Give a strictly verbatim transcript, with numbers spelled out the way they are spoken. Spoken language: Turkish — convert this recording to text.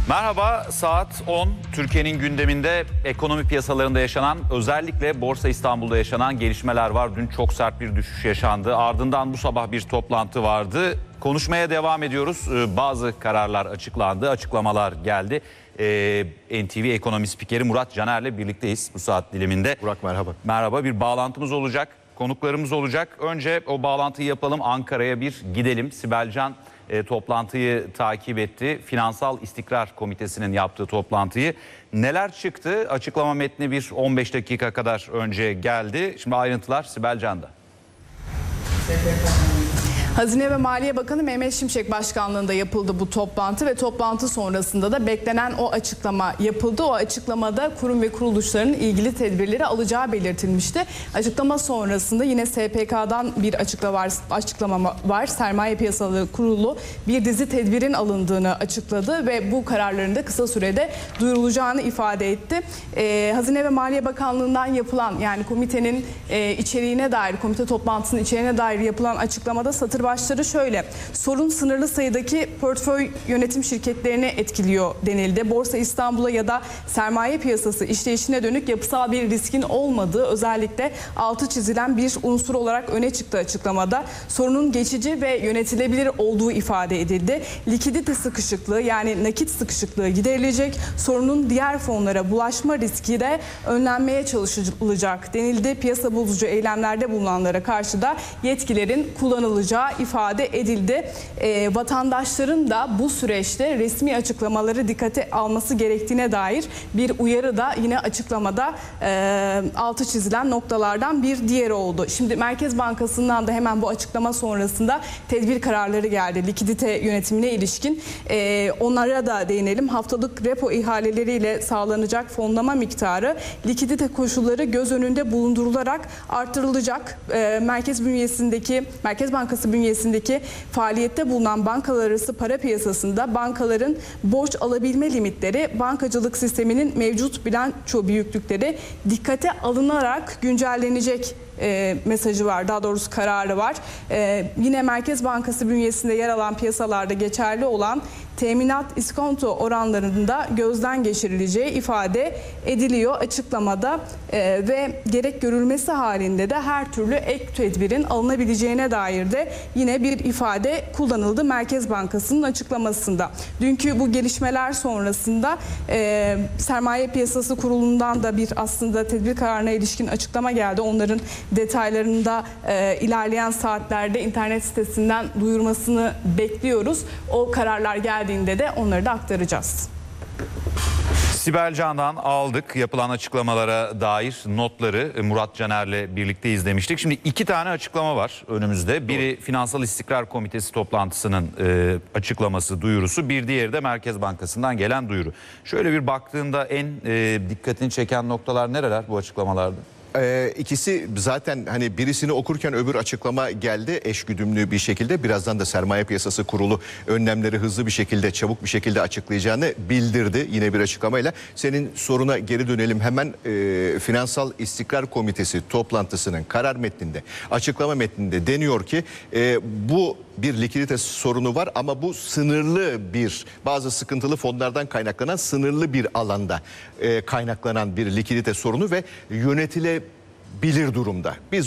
Merhaba, saat on. Türkiye'nin gündeminde ekonomi piyasalarında yaşanan, özellikle Borsa İstanbul'da yaşanan gelişmeler var. Dün çok sert bir düşüş yaşandı. Ardından bu sabah bir toplantı vardı. Konuşmaya devam ediyoruz. Ee, bazı kararlar açıklandı, açıklamalar geldi. Ee, N T V ekonomi spikeri Murat Caner'le birlikteyiz bu saat diliminde. Burak merhaba. Merhaba, bir bağlantımız olacak, konuklarımız olacak. Önce o bağlantıyı yapalım, Ankara'ya bir gidelim. Sibel Can E, toplantıyı takip etti. Finansal İstikrar Komitesi'nin yaptığı toplantıyı. Neler çıktı? Açıklama metni bir on beş dakika kadar önce geldi. Şimdi ayrıntılar Sibel Can'da. Hazine ve Maliye Bakanı Mehmet Şimşek başkanlığında yapıldı bu toplantı ve toplantı sonrasında da beklenen o açıklama yapıldı. O açıklamada kurum ve kuruluşların ilgili tedbirleri alacağı belirtilmişti. Açıklama sonrasında yine S P K'dan bir açıklama var, açıklama var. Sermaye Piyasaları Kurulu bir dizi tedbirin alındığını açıkladı ve bu kararların da kısa sürede duyurulacağını ifade etti. Ee, Hazine ve Maliye Bakanlığı'ndan yapılan, yani komitenin e, içeriğine dair, komite toplantısının içeriğine dair yapılan açıklamada satır başları şöyle: sorun sınırlı sayıdaki portföy yönetim şirketlerini etkiliyor denildi. Borsa İstanbul'a ya da sermaye piyasası işleyişine dönük yapısal bir riskin olmadığı özellikle altı çizilen bir unsur olarak öne çıktı açıklamada. Sorunun geçici ve yönetilebilir olduğu ifade edildi. Likidite sıkışıklığı, yani nakit sıkışıklığı giderilecek. Sorunun diğer fonlara bulaşma riski de önlenmeye çalışılacak denildi. Piyasa bozucu eylemlerde bulunanlara karşı da yetkilerin kullanılacağı ifade edildi. E, vatandaşların da bu süreçte resmi açıklamaları dikkate alması gerektiğine dair bir uyarı da yine açıklamada e, altı çizilen noktalardan bir diğeri oldu. Şimdi Merkez Bankası'ndan da hemen bu açıklama sonrasında tedbir kararları geldi likidite yönetimine ilişkin. E, onlara da değinelim. Haftalık repo ihaleleriyle sağlanacak fonlama miktarı likidite koşulları göz önünde bulundurularak artırılacak. E, Merkez bünyesindeki Merkez Bankası bünyesindeki faaliyette bulunan bankalar arası para piyasasında bankaların borç alabilme limitleri, bankacılık sisteminin mevcut bilanço büyüklükleri dikkate alınarak güncellenecek E, mesajı var. Daha doğrusu kararı var. E, yine Merkez Bankası bünyesinde yer alan piyasalarda geçerli olan teminat iskonto oranlarında gözden geçirileceği ifade ediliyor açıklamada e, ve gerek görülmesi halinde de her türlü ek tedbirin alınabileceğine dair de yine bir ifade kullanıldı Merkez Bankası'nın açıklamasında. Dünkü bu gelişmeler sonrasında e, Sermaye Piyasası Kurulu'ndan da bir aslında tedbir kararına ilişkin açıklama geldi. Onların detaylarını da e, ilerleyen saatlerde internet sitesinden duyurmasını bekliyoruz. O kararlar geldiğinde de onları da aktaracağız. Sibel Can'dan aldık yapılan açıklamalara dair notları. Murat Caner'le birlikte izlemiştik. Şimdi iki tane açıklama var önümüzde. Biri Finansal İstikrar Komitesi toplantısının e, açıklaması, duyurusu. Bir diğeri de Merkez Bankası'ndan gelen duyuru. Şöyle bir baktığında en e, dikkatini çeken noktalar nereler bu açıklamalarda? Ee, ikisi zaten, hani birisini okurken öbür açıklama geldi eşgüdümlü bir şekilde. Birazdan da Sermaye Piyasası Kurulu önlemleri hızlı bir şekilde, çabuk bir şekilde açıklayacağını bildirdi yine bir açıklamayla. Senin soruna geri dönelim hemen. E, Finansal İstikrar Komitesi toplantısının karar metninde, açıklama metninde deniyor ki e, bu bir likidite sorunu var ama bu sınırlı bir, bazı sıkıntılı fonlardan kaynaklanan sınırlı bir alanda e, kaynaklanan bir likidite sorunu ve yönetilebilir durumda. Biz